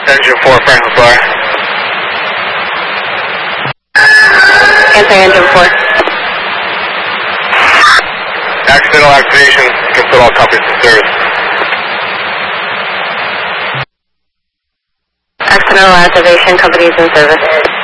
Engine 4, Franklin Flyer. Anti-engine 4. Accidental activation, confirm all copies in service. Accidental activation, companies in service.